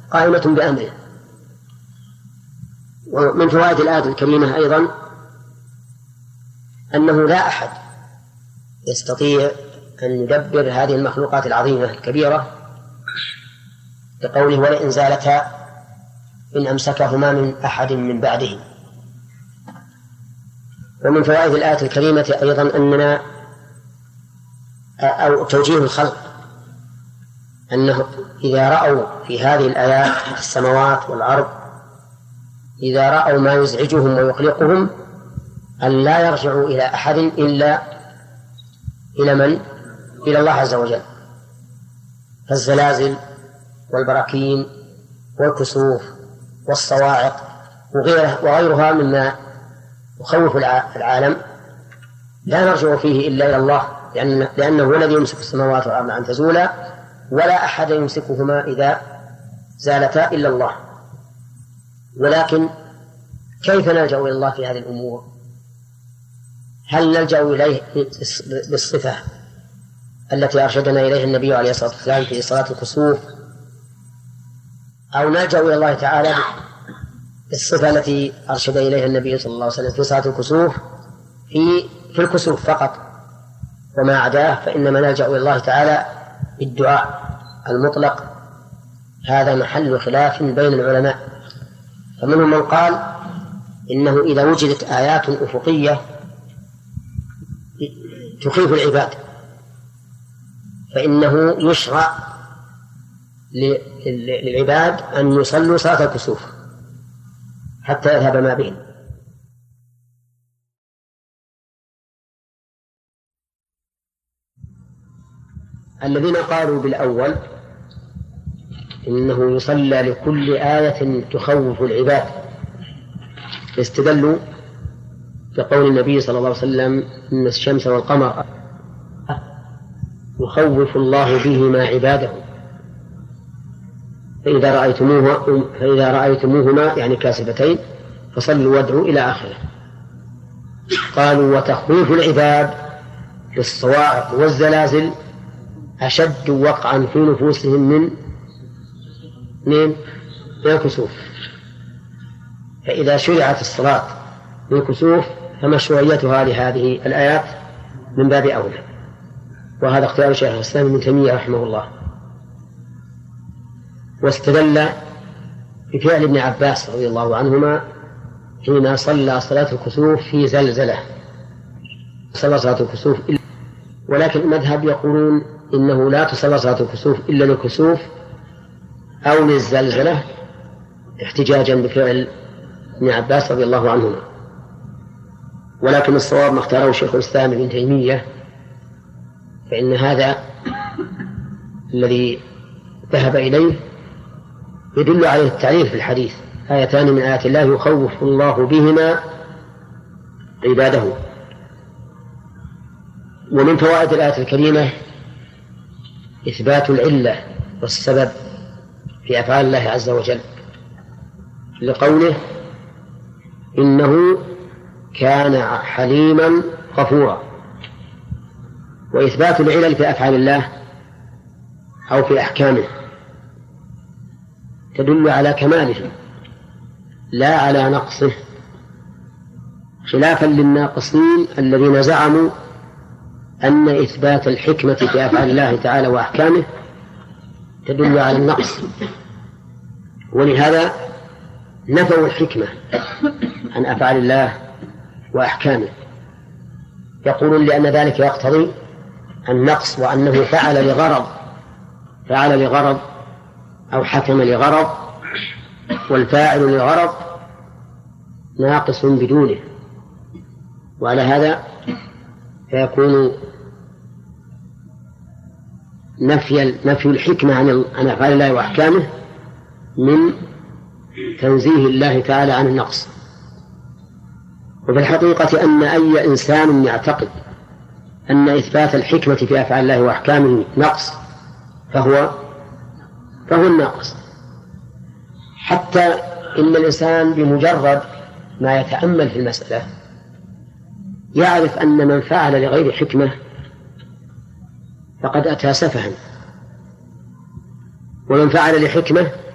قائمة بأمره. ومن فوائد الآية الكريمة أيضا أنه لا أحد يستطيع أن يدبر هذه المخلوقات العظيمة الكبيرة، لقوله ولئن زالتا إن أمسكهما من أحد من بعده. ومن فوائد الآية الكريمة أيضا أننا أو توجيه الخلق، أنه إذا رأوا في هذه الآيات السماوات والأرض، إذا رأوا ما يزعجهم ويقلقهم أن لا يرجعوا إلى أحد إلا إلى من؟ إلى الله عز وجل. فالزلازل والبراكين والكسوف والصواعق وغيرها مما يخوف العالم لا نرجع فيه إلا إلى الله، لأنه هو الذي يمسك السماوات والأرض أن تزولا، ولا أحد يمسكهما إذا زالتا إلا الله. ولكن كيف نلجأ إلى الله في هذه الأمور؟ هل نلجأ إليه بالصفة التي أرشدنا إليها النبي عليه الصلاة والسلام في صلاة الكسوف، أو نلجأ إلى الله تعالى بالصفة التي أرشد إليها النبي صلى الله عليه وسلم في صلاة الكسوف في الكسوف فقط، وما عداه فإنما نلجأ إلى الله تعالى بالدعاء المطلق؟ هذا محل خلاف بين العلماء. فمنهم من قال إنه إذا وجدت آيات أفقية تخيف العباد فإنه يشرع للعباد أن يصلوا صلاة الكسوف حتى يذهب ما بهم. الذين قالوا بالأول إنه يصلى لكل آية تخوف العباد استدلوا بقول النبي صلى الله عليه وسلم إن الشمس والقمر يخوف الله بهما عباده فإذا رأيتموهما يعني كاسفتين فصلوا وادعوا إلى آخره. قالوا وتخويف العباد بالصواعق والزلازل أشد وقعا في نفوسهم من الكسوف، فإذا شرعت الصلاة للكسوف فمشروعيتها لهذه الآيات من باب أولى. وهذا اختيار شيخ الإسلام ابن تيمية رحمه الله. واستدل بفعل ابن عباس رضي الله عنهما حين صلى صلاة الكسوف في زلزلة، صلى صلاة الكسوف ولكن المذهب يقولون إنه لا تصلى صلاة الكسوف إلا للكسوف أو للزلزلة احتجاجا بفعل ابن عباس رضي الله عنهما. ولكن الصواب ما اختاره شيخ الإسلام ابن تيمية، فإن هذا الذي ذهب إليه يدل عليه التعليل في الحديث: آيتان من آيات الله يخوف الله بهما عباده. ومن فوائد الآية الكريمة إثبات العلة والسبب في أفعال الله عز وجل، لقوله إنه كان حليما غفورا. وإثبات العلل في أفعال الله أو في أحكامه تدل على كماله لا على نقصه، خلافا للناقصين الذين زعموا أن إثبات الحكمة في أفعال الله تعالى وأحكامه تدل على النقص، ولهذا نفوا الحكمة عن أفعال الله وأحكامه، يقولون لأن ذلك يقتضي النقص، وأنه فعل لغرض أو حكم لغرض، والفاعل لغرض ناقص بدونه. وعلى هذا فيكون نفي الحكمة عن أفعال الله وأحكامه من تنزيه الله تعالى عن النقص. وفي الحقيقة أن أي إنسان يعتقد أن إثبات الحكمة في أفعال الله وأحكامه نقص فهو الناقص. حتى إن الإنسان بمجرد ما يتأمل في المسألة يعرف أن من فعل لغير حكمة فقد أتى سفها، ومن فعل لحكمة